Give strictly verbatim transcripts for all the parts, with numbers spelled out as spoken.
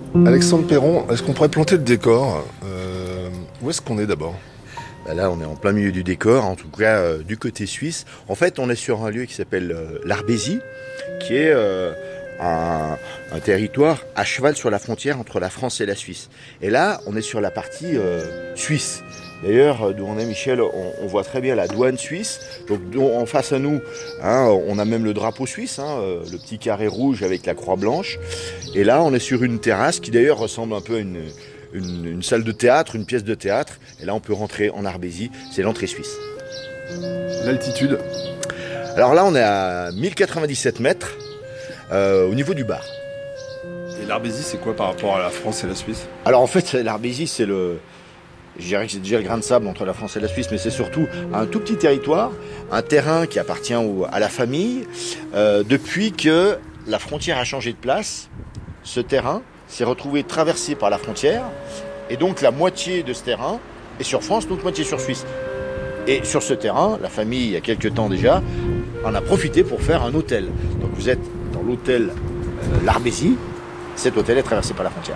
Alexandre Perron, est-ce qu'on pourrait planter le décor euh, Où est-ce qu'on est d'abord? Bah là, on est en plein milieu du décor, en tout cas euh, du côté suisse. En fait, on est sur un lieu qui s'appelle euh, l'Arbésie, qui est euh, un, un territoire à cheval sur la frontière entre la France et la Suisse. Et là, on est sur la partie euh, suisse. D'ailleurs, d'où on est, Michel, on, on voit très bien la douane suisse. Donc, en face à nous, hein, on a même le drapeau suisse, hein, le petit carré rouge avec la croix blanche. Et là, on est sur une terrasse qui d'ailleurs ressemble un peu à une, une, une salle de théâtre, une pièce de théâtre. Et là, on peut rentrer en Arbésie. C'est l'entrée suisse. L'altitude? Alors là, on est à mille quatre-vingt-dix-sept mètres euh, au niveau du bar. Et l'Arbésie, c'est quoi par rapport à la France et la Suisse? Alors en fait, l'Arbésie, c'est le... Je dirais que c'est déjà le grain de sable entre la France et la Suisse, mais c'est surtout un tout petit territoire, un terrain qui appartient au, à la famille. Euh, depuis que la frontière a changé de place, ce terrain s'est retrouvé traversé par la frontière, et donc la moitié de ce terrain est sur France, l'autre moitié sur Suisse. Et sur ce terrain, la famille, il y a quelques temps déjà, en a profité pour faire un hôtel. Donc vous êtes dans l'hôtel euh, l'Arbésie, cet hôtel est traversé par la frontière.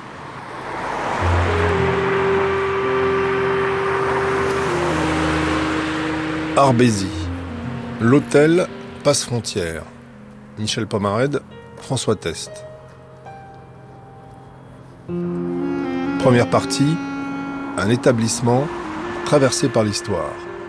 Arbésie, l'hôtel passe frontière. Michel Pomarède, François Test. Première partie, un établissement traversé par l'histoire.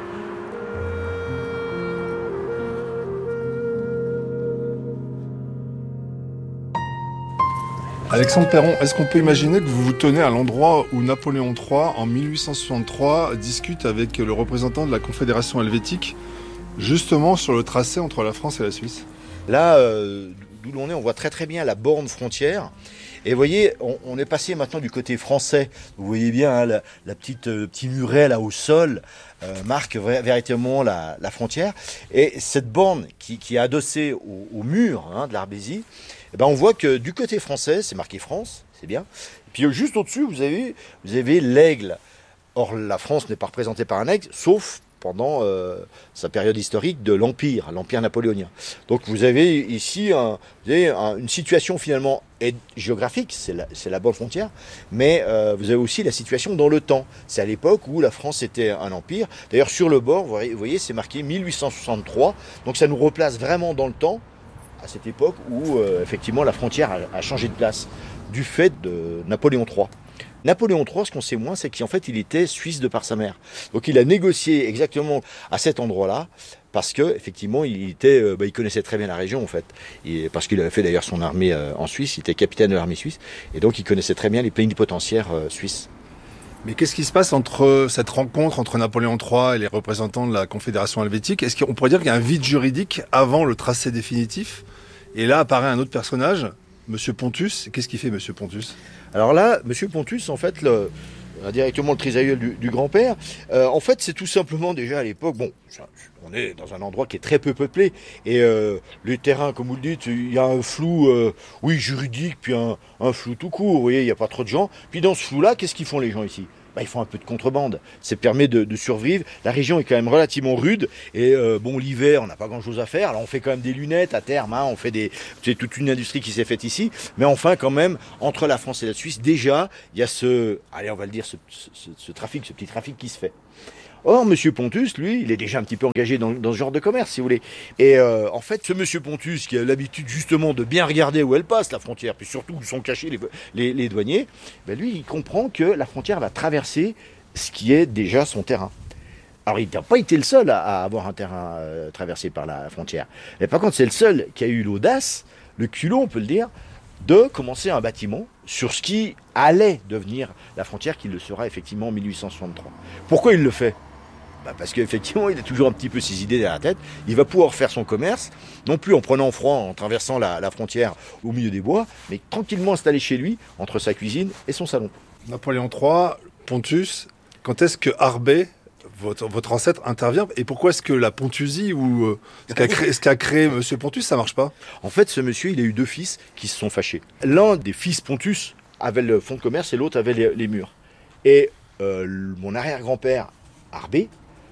Alexandre Perron, est-ce qu'on peut imaginer que vous vous tenez à l'endroit où Napoléon trois, en mille huit cent soixante-trois, discute avec le représentant de la Confédération helvétique, justement sur le tracé entre la France et la Suisse? Là, euh, d'où l'on est, on voit très très bien la borne frontière. Et vous voyez, on, on est passé maintenant du côté français. Vous voyez bien hein, la, la petite euh, petit muret là au sol euh, marque vra- véritablement la, la frontière. Et cette borne qui, qui est adossée au, au mur hein, de l'Arbésie, eh ben on voit que du côté français, c'est marqué France, c'est bien. Et puis juste au-dessus, vous avez, vous avez l'aigle. Or, la France n'est pas représentée par un aigle, sauf pendant euh, sa période historique de l'Empire, l'Empire napoléonien. Donc vous avez ici un, vous avez un, une situation finalement géographique, c'est la, c'est la bonne frontière, mais euh, vous avez aussi la situation dans le temps. C'est à l'époque où la France était un empire. D'ailleurs sur le bord, vous voyez, c'est marqué mille huit cent soixante-trois, donc ça nous replace vraiment dans le temps, à cette époque où euh, effectivement la frontière a, a changé de place, du fait de Napoléon trois. Napoléon trois, ce qu'on sait moins, c'est qu'en fait, il était suisse de par sa mère. Donc, il a négocié exactement à cet endroit-là, parce que effectivement, il était, euh, bah, il connaissait très bien la région, en fait, et parce qu'il avait fait d'ailleurs son armée euh, en Suisse. Il était capitaine de l'armée suisse, et donc il connaissait très bien les plénipotentiaires euh, suisses. Mais qu'est-ce qui se passe entre cette rencontre entre Napoléon trois et les représentants de la Confédération helvétique? Est-ce qu'on pourrait dire qu'il y a un vide juridique avant le tracé définitif? Et là apparaît un autre personnage, Monsieur Pontus. Qu'est-ce qu'il fait, Monsieur Pontus? Alors là, Monsieur Pontus, en fait, le, directement le trisaïeul du, du grand-père, euh, en fait, c'est tout simplement déjà à l'époque, bon, ça, on est dans un endroit qui est très peu peuplé, et euh, les terrains, comme vous le dites, il y a un flou, euh, oui, juridique, puis un, un flou tout court, vous voyez, il n'y a pas trop de gens. Puis dans ce flou-là, qu'est-ce qu'ils font les gens ici? Bah, ils font un peu de contrebande. Ça permet de, de survivre. La région est quand même relativement rude. Et euh, bon, l'hiver, on n'a pas grand-chose à faire. Alors, on fait quand même des lunettes à terme. Hein, on fait des, c'est toute une industrie qui s'est faite ici. Mais enfin, quand même, entre la France et la Suisse, déjà, il y a ce, allez, on va le dire, ce, ce, ce trafic, ce petit trafic qui se fait. Or, Monsieur Pontus, lui, il est déjà un petit peu engagé dans, dans ce genre de commerce, si vous voulez. Et euh, en fait, ce Monsieur Pontus, qui a l'habitude justement de bien regarder où elle passe, la frontière, puis surtout où sont cachés les, les, les douaniers, ben lui, il comprend que la frontière va traverser ce qui est déjà son terrain. Alors, il n'a pas été le seul à, à avoir un terrain euh, traversé par la frontière. Mais par contre, c'est le seul qui a eu l'audace, le culot, on peut le dire, de commencer un bâtiment sur ce qui allait devenir la frontière, qui le sera effectivement en mille huit cent soixante-trois. Pourquoi il le fait ? Bah parce qu'effectivement, il a toujours un petit peu ses idées derrière la tête. Il va pouvoir faire son commerce, non plus en prenant froid, en traversant la, la frontière au milieu des bois, mais tranquillement installé chez lui, entre sa cuisine et son salon. Napoléon trois, Pontus, quand est-ce que Arbé, votre, votre ancêtre, intervient? Et pourquoi est-ce que la Pontusie ou euh, ce qu'a créé, ce qu'a créé Monsieur Pontus, ça marche pas? En fait, ce monsieur, il a eu deux fils qui se sont fâchés. L'un des fils Pontus avait le fonds de commerce et l'autre avait les, les murs. Et euh, mon arrière-grand-père, Arbé,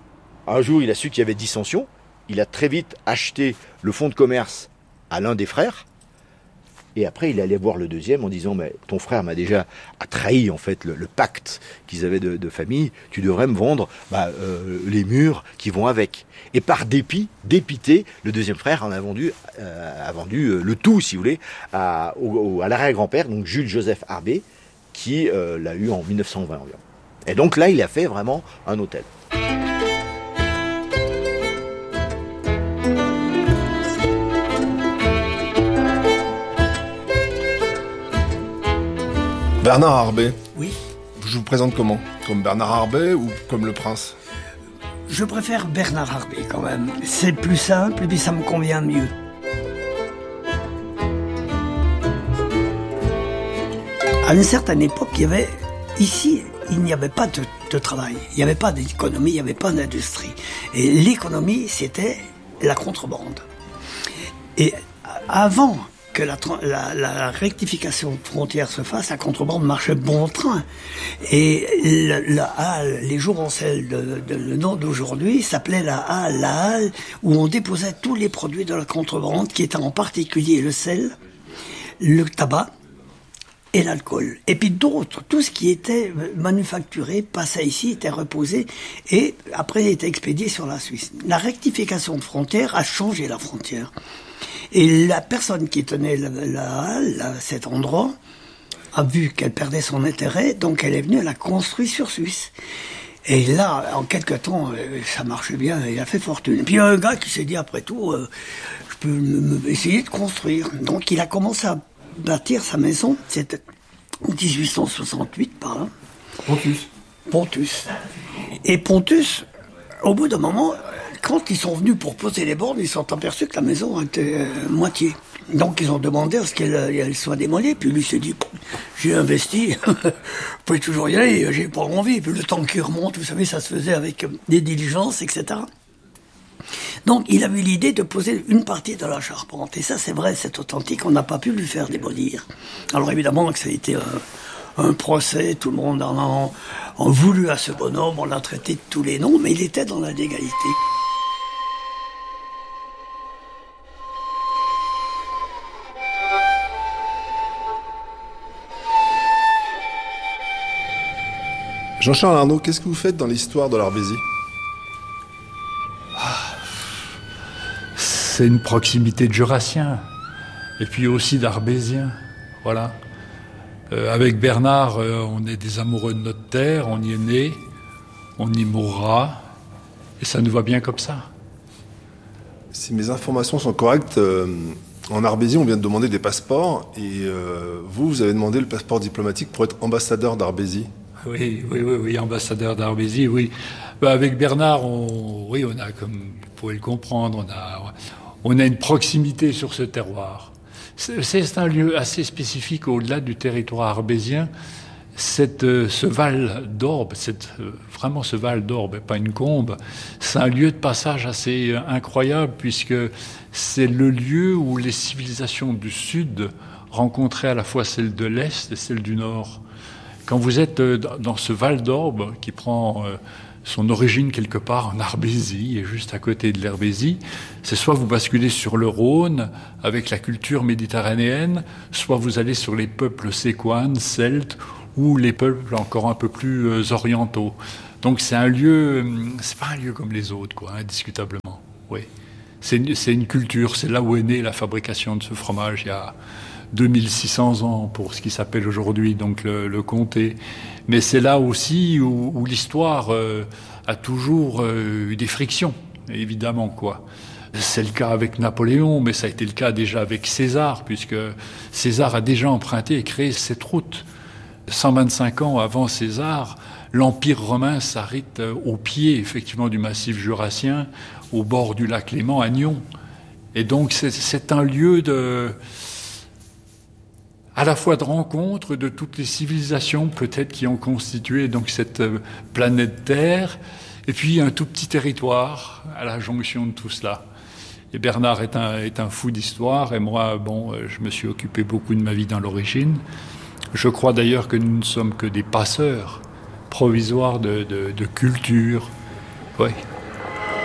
un jour, il a su qu'il y avait dissension. Il a très vite acheté le fonds de commerce à l'un des frères. Et après, il allait voir le deuxième en disant, mais ton frère m'a déjà a trahi en fait le, le pacte qu'ils avaient de, de famille. Tu devrais me vendre bah, euh, les murs qui vont avec. Et par dépit, dépité, le deuxième frère en a vendu, euh, a vendu euh, le tout, si vous voulez, à, au, au, à l'arrière-grand-père, donc Jules-Joseph Harbé, qui euh, l'a eu en mille neuf cent vingt environ. Et donc là, il a fait vraiment un hôtel. Bernard Harbé. Oui. Je vous présente comment? Comme Bernard Harbé ou comme le prince? Je préfère Bernard Harbé quand même. C'est plus simple et puis ça me convient mieux. À une certaine époque, il y avait ici, il n'y avait pas de, de travail, il n'y avait pas d'économie, il n'y avait pas d'industrie. Et l'économie, c'était la contrebande. Et avant que la, la, la rectification de frontières se fasse, la contrebande marchait bon train. Et la, la halle, les Jouvencel de, de le nom d'aujourd'hui, s'appelait la halle, la halle où on déposait tous les produits de la contrebande, qui étaient en particulier le sel, le tabac et l'alcool. Et puis d'autres, tout ce qui était manufacturé passait ici, était reposé et après était expédié sur la Suisse. La rectification de frontières a changé la frontière. Et la personne qui tenait la, la halle, cet endroit, a vu qu'elle perdait son intérêt, donc elle est venue, elle a construit sur Suisse. Et là, en quelque temps, ça marchait bien, il a fait fortune. Et puis il y a un gars qui s'est dit, après tout, euh, je peux m- m- essayer de construire. Donc il a commencé à bâtir sa maison, c'était en dix-huit cent soixante-huit, par là. Pontus. Pontus. Et Pontus, au bout d'un moment, quand ils sont venus pour poser les bornes, ils se sont aperçus que la maison était euh, moitié. Donc ils ont demandé à ce qu'elle elle soit démolie. Puis lui s'est dit, j'ai investi, vous pouvez toujours y aller, j'ai pas envie. Puis le temps qui remonte, vous savez, ça se faisait avec des diligences, et cetera. Donc il avait l'idée de poser une partie de la charpente. Et ça c'est vrai, c'est authentique, on n'a pas pu lui faire démolir. Alors évidemment que ça a été un, un procès, tout le monde en a en voulu à ce bonhomme, on l'a traité de tous les noms, mais il était dans la légalité. Jean-Charles Arnaud, qu'est-ce que vous faites dans l'histoire de l'Arbésie? C'est une proximité de Jurassien, et puis aussi d'Arbésien, voilà. Euh, avec Bernard, euh, on est des amoureux de notre terre, on y est né, on y mourra, et ça nous va bien comme ça. Si mes informations sont correctes, euh, en Arbésie, on vient de demander des passeports, et euh, vous, vous avez demandé le passeport diplomatique pour être ambassadeur d'Arbésie. Oui, oui, oui, oui, ambassadeur d'Arbésie, oui. Bah, avec Bernard, on, oui, on a, comme vous pouvez le comprendre, on a, on a une proximité sur ce terroir. C'est, c'est un lieu assez spécifique au-delà du territoire arbésien. Cette, ce Val d'Orbe, cette, vraiment ce Val d'Orbe, pas une combe, c'est un lieu de passage assez incroyable puisque c'est le lieu où les civilisations du Sud rencontraient à la fois celles de l'Est et celles du Nord. Quand vous êtes dans ce Val d'Orbe qui prend son origine quelque part en Arbésie et juste à côté de l'Herbésie, c'est soit vous basculez sur le Rhône avec la culture méditerranéenne, soit vous allez sur les peuples séquanes, celtes ou les peuples encore un peu plus orientaux. Donc c'est un lieu, c'est pas un lieu comme les autres, quoi, indiscutablement. Oui, c'est une, c'est une culture, c'est là où est née la fabrication de ce fromage il y a deux mille six cents ans pour ce qui s'appelle aujourd'hui donc le, le comté. Mais c'est là aussi où, où l'histoire euh, a toujours euh, eu des frictions, évidemment, quoi. C'est le cas avec Napoléon, mais ça a été le cas déjà avec César, puisque César a déjà emprunté et créé cette route. cent vingt-cinq ans avant César, l'Empire romain s'arrête au pied, effectivement, du massif jurassien, au bord du lac Léman, à Nyon. Et donc c'est, c'est un lieu de... à la fois de rencontre de toutes les civilisations peut-être qui ont constitué donc cette planète Terre, et puis un tout petit territoire à la jonction de tout cela. Et Bernard est un, est un fou d'histoire, et moi, bon, je me suis occupé beaucoup de ma vie dans l'origine. Je crois d'ailleurs que nous ne sommes que des passeurs provisoires de, de, de culture. Oui.